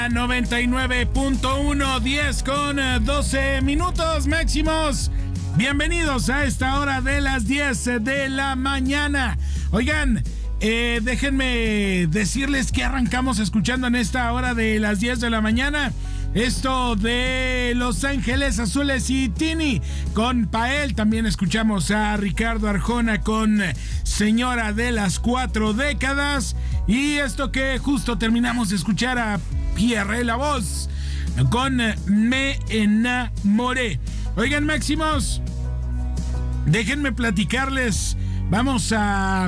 99.1, 10 con 12 minutos máximos. Bienvenidos a esta hora de las 10 de la mañana. Oigan, déjenme decirles que arrancamos escuchando en esta hora de las 10 de la mañana. Esto de Los Ángeles Azules y Tini con Pael. También escuchamos a Ricardo Arjona con Señora de las 4 décadas. Y esto que justo terminamos de escuchar a Pierre La Voz con Me Enamoré. Oigan, máximos, déjenme platicarles. Vamos a...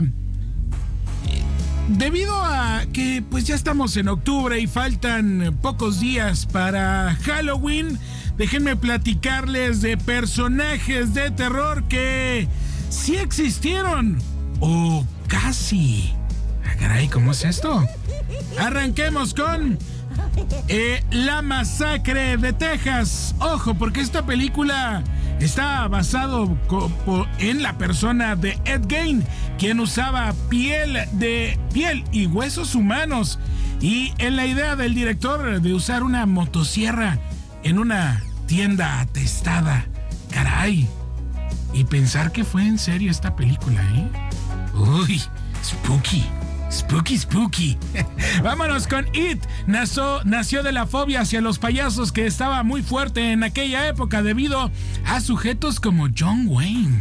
Debido a que pues ya estamos en octubre y faltan pocos días para Halloween, déjenme platicarles de personajes de terror que sí existieron o casi. Ah, caray, ¿cómo es esto? Arranquemos con La Masacre de Texas. Ojo, porque esta película está basado en la persona de Ed Gein, quien usaba piel y huesos humanos, y en la idea del director de usar una motosierra en una tienda atestada. Caray, y pensar que fue en serio esta película, ¿eh? Uy, spooky. Spooky. Vámonos con It. Nació de la fobia hacia los payasos que estaba muy fuerte en aquella época debido a sujetos como John Wayne.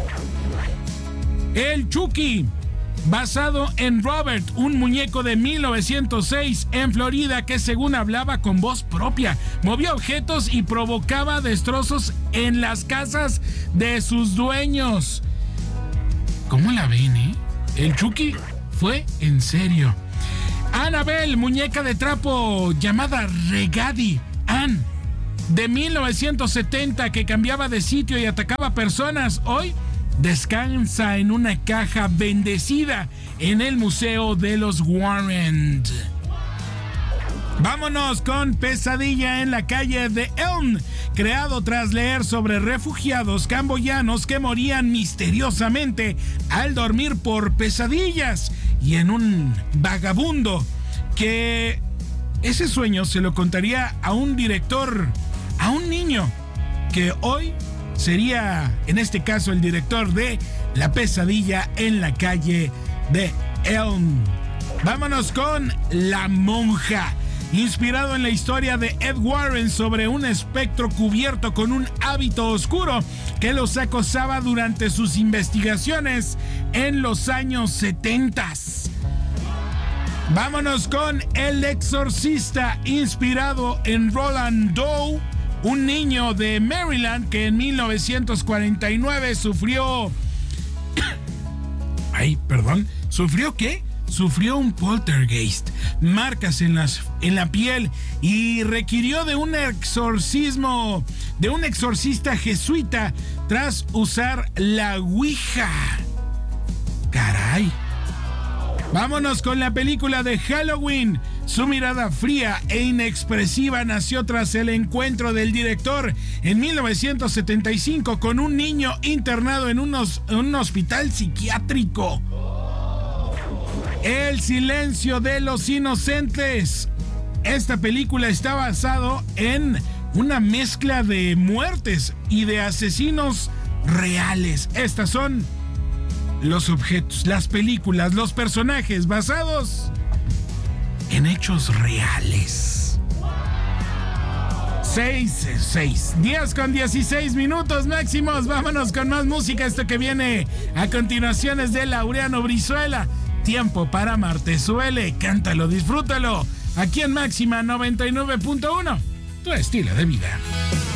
El Chucky, basado en Robert, un muñeco de 1906 en Florida que según hablaba con voz propia, movía objetos y provocaba destrozos en las casas de sus dueños. ¿Cómo la ven, eh? El Chucky fue en serio. Annabelle, muñeca de trapo llamada Regadi Ann, de 1970, que cambiaba de sitio y atacaba personas, hoy descansa en una caja bendecida en el Museo de los Warren. Vámonos con Pesadilla en la calle de Elm, creado tras leer sobre refugiados camboyanos que morían misteriosamente al dormir por pesadillas, y en un vagabundo que ese sueño se lo contaría a un director, a un niño que hoy sería, en este caso, el director de La Pesadilla en la calle de Elm. Vámonos con La Monja, inspirado en la historia de Ed Warren sobre un espectro cubierto con un hábito oscuro que los acosaba durante sus investigaciones en los años 70. Vámonos con El Exorcista, inspirado en Roland Doe, un niño de Maryland que en 1949 sufrió... ¿Sufrió qué? Sufrió un poltergeist, marcas en la piel, y requirió de un exorcista jesuita tras usar la Ouija. Caray. Vámonos con la película de Halloween. Su mirada fría e inexpresiva nació tras el encuentro del director en 1975 con un niño internado en un hospital psiquiátrico. El silencio de los inocentes. Esta película está basado en una mezcla de muertes y de asesinos reales. Estas son los objetos, las películas, los personajes basados en hechos reales. 10 con 16 minutos máximos. Vámonos con más música. Esto que viene a continuación es de Laureano Brizuela. Tiempo para amarte suele. Cántalo, disfrútalo. Aquí en Máxima 99.1, tu estilo de vida.